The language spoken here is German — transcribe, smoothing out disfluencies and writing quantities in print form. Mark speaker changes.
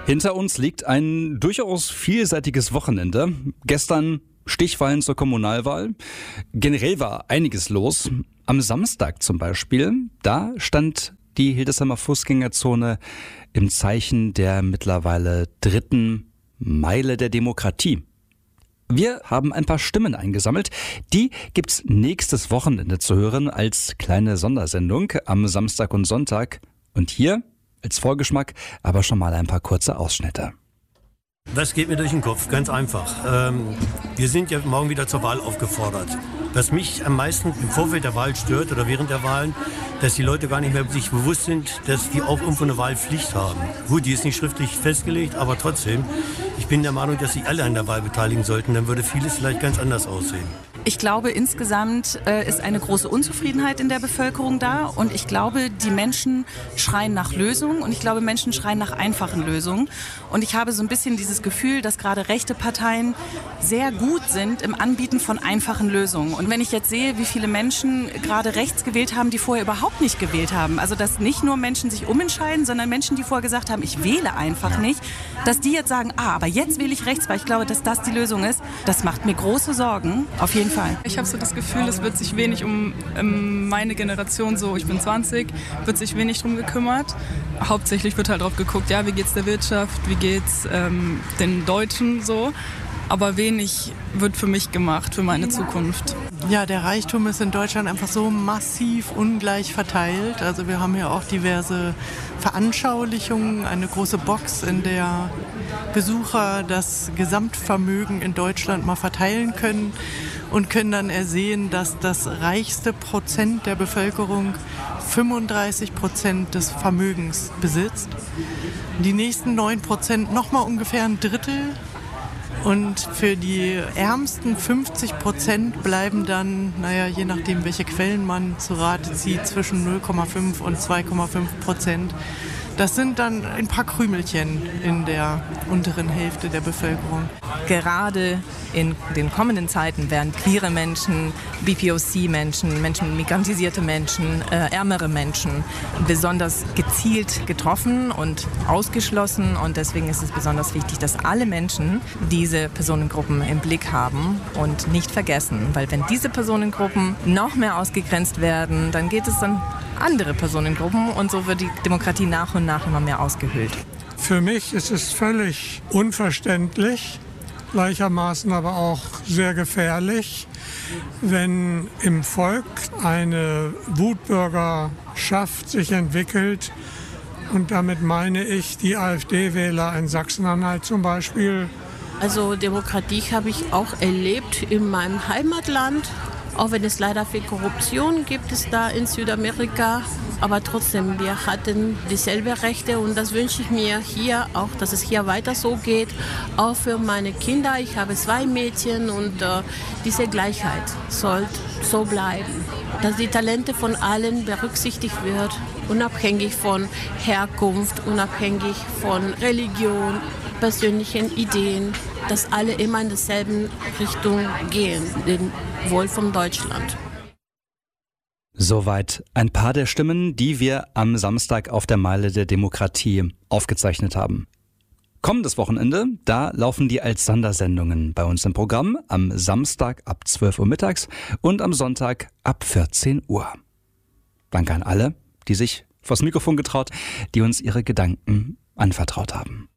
Speaker 1: Hinter uns liegt ein durchaus vielseitiges Wochenende. Gestern Stichwahlen zur Kommunalwahl. Generell war einiges los. Am Samstag zum Beispiel, da stand die Hildesheimer Fußgängerzone im Zeichen der mittlerweile 3. Meile der Demokratie. Wir haben ein paar Stimmen eingesammelt. Die gibt's nächstes Wochenende zu hören als kleine Sondersendung am Samstag und Sonntag. Und hier als Vorgeschmack aber schon mal ein paar kurze Ausschnitte.
Speaker 2: Das geht mir durch den Kopf, ganz einfach. Wir sind ja morgen wieder zur Wahl aufgefordert. Was mich am meisten im Vorfeld der Wahl stört oder während der Wahlen, dass die Leute gar nicht mehr sich bewusst sind, dass die auch irgendwo eine Wahlpflicht haben. Gut, die ist nicht schriftlich festgelegt, aber trotzdem, ich bin der Meinung, dass sich alle an der Wahl beteiligen sollten. Dann würde vieles vielleicht ganz anders aussehen.
Speaker 3: Ich glaube, insgesamt ist eine große Unzufriedenheit in der Bevölkerung da und ich glaube, die Menschen schreien nach Lösungen und ich glaube, Menschen schreien nach einfachen Lösungen. Und ich habe so ein bisschen dieses Gefühl, dass gerade rechte Parteien sehr gut sind im Anbieten von einfachen Lösungen. Und wenn ich jetzt sehe, wie viele Menschen gerade rechts gewählt haben, die vorher überhaupt nicht gewählt haben, also dass nicht nur Menschen sich umentscheiden, sondern Menschen, die vorher gesagt haben, ich wähle einfach nicht, dass die jetzt sagen, aber jetzt wähle ich rechts, weil ich glaube, dass das die Lösung ist, das macht mir große Sorgen, auf jeden Fall.
Speaker 4: Ich habe so das Gefühl, es wird sich wenig um meine Generation, so ich bin 20, wird sich wenig drum gekümmert. Hauptsächlich wird halt drauf geguckt, ja, wie geht's der Wirtschaft, wie geht's den Deutschen so. Aber wenig wird für mich gemacht, für meine Zukunft.
Speaker 5: Ja, der Reichtum ist in Deutschland einfach so massiv ungleich verteilt. Also wir haben ja auch diverse Veranschaulichungen, eine große Box, in der Besucher das Gesamtvermögen in Deutschland mal verteilen können und können dann ersehen, dass das reichste Prozent der Bevölkerung 35% des Vermögens besitzt. Die nächsten 9% nochmal ungefähr ein Drittel. Und für die ärmsten 50% bleiben dann, je nachdem, welche Quellen man zu Rate zieht, zwischen 0,5 und 2,5%. Das sind dann ein paar Krümelchen in der unteren Hälfte der Bevölkerung.
Speaker 6: Gerade in den kommenden Zeiten werden queere Menschen, BPOC-Menschen, migrantisierte Menschen, ärmere Menschen besonders gezielt getroffen und ausgeschlossen. Und deswegen ist es besonders wichtig, dass alle Menschen diese Personengruppen im Blick haben und nicht vergessen. Weil wenn diese Personengruppen noch mehr ausgegrenzt werden, dann geht es dann andere Personengruppen und so wird die Demokratie nach und nach immer mehr ausgehöhlt.
Speaker 7: Für mich ist es völlig unverständlich, gleichermaßen aber auch sehr gefährlich, wenn im Volk eine Wutbürgerschaft sich entwickelt. Und damit meine ich die AfD-Wähler in Sachsen-Anhalt zum Beispiel.
Speaker 8: Also Demokratie habe ich auch erlebt in meinem Heimatland. Auch wenn es leider viel Korruption gibt es da in Südamerika. Aber trotzdem, wir hatten dieselben Rechte und das wünsche ich mir hier auch, dass es hier weiter so geht. Auch für meine Kinder. Ich habe 2 Mädchen und diese Gleichheit soll so bleiben. Dass die Talente von allen berücksichtigt wird, unabhängig von Herkunft, unabhängig von Religion, persönlichen Ideen, dass alle immer in derselben Richtung gehen, den Wohl von Deutschland.
Speaker 1: Soweit ein paar der Stimmen, die wir am Samstag auf der Meile der Demokratie aufgezeichnet haben. Kommendes Wochenende, da laufen die als Sondersendungen bei uns im Programm am Samstag ab 12 Uhr mittags und am Sonntag ab 14 Uhr. Danke an alle, die sich vors Mikrofon getraut, die uns ihre Gedanken anvertraut haben.